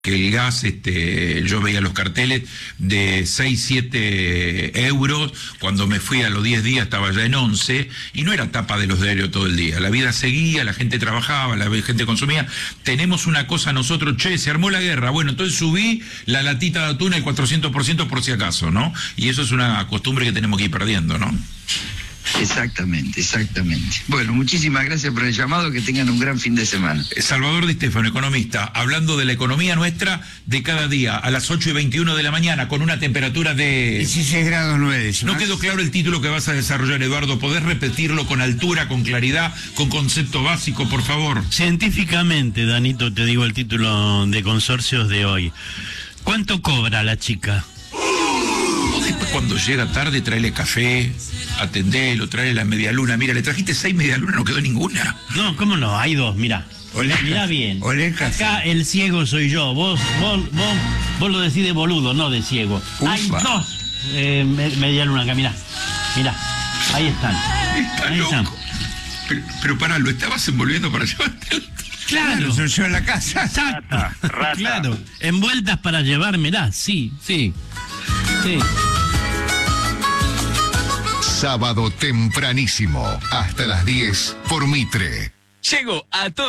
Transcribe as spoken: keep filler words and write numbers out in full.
que el gas, este, yo veía los carteles de seis, siete euros, cuando me fui a los diez días estaba ya en once, y no era tapa de los diarios todo el día, la vida seguía, la gente trabajaba, la gente consumía. Tenemos una cosa nosotros, che, se armó la guerra, bueno, entonces subí la latita de atún el cuatrocientos por ciento por si acaso, ¿no? Y eso es una costumbre que tenemos que ir perdiendo, ¿no? Exactamente, exactamente. Bueno, muchísimas gracias por el llamado, que tengan un gran fin de semana. Salvador Di Stefano, economista, hablando de la economía nuestra de cada día, a las ocho y veintiuno de la mañana, con una temperatura de... dieciséis grados nueve décimas. No quedó claro el título que vas a desarrollar, Eduardo. ¿Podés repetirlo con altura, con claridad, con concepto básico, por favor? Científicamente, Danito, te digo el título de Consorcios de hoy. ¿Cuánto cobra la chica? Después, cuando llega tarde, tráele café, atendelo, tráele la media luna. Mira, le trajiste seis media luna, no quedó ninguna. No, ¿cómo no? Hay dos, mira. Mirá bien. Oleca, Acá el ciego soy yo. Vos, vos, vos, vos lo decís de boludo, no de ciego. Ufa. Hay dos eh, me- media luna acá, mirá. Mirá. Ahí están. Está Ahí loco. están. Pero, pero pará, ¿lo estabas envolviendo para llevártelo? Claro. Se lo lleva a la casa. Exacto. Rata, rata. Claro. Envueltas para llevar, mirá. Sí, sí. Sí. Sábado tempranísimo, hasta las diez por Mitre. Llego a todo.